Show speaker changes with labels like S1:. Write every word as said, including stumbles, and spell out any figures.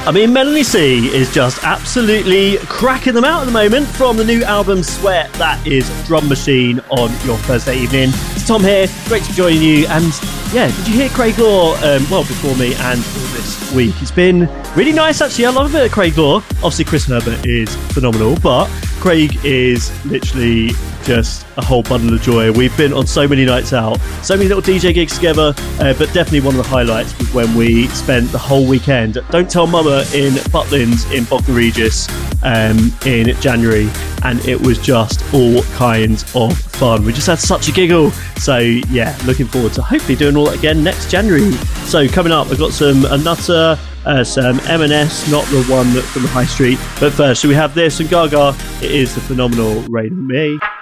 S1: I mean, Melanie C is just absolutely cracking them out at the moment from the new album Sweat. That is Drum Machine on your Thursday evening. It's Tom here. Great to be joining you. And yeah, did you hear Craig Law? Um, well, before me and this week. It's been really nice, actually. I love a bit of Craig Law. Obviously, Chris Herbert is phenomenal, but Craig is literally just a whole bundle of joy. We've been on so many nights out, so many little D J gigs together, uh, but definitely one of the highlights was when we spent the whole weekend at Don't Tell Mama in Butlins in Bognor Regis um, in January, and it was just all kinds of fun. We just had such a giggle. So yeah, looking forward to hopefully doing all that again next January. So coming up, I've got some a Nutter, uh, some M and S, not the one that's from the high street, but first, so we have this and Gaga. It is the phenomenal Rain on Me.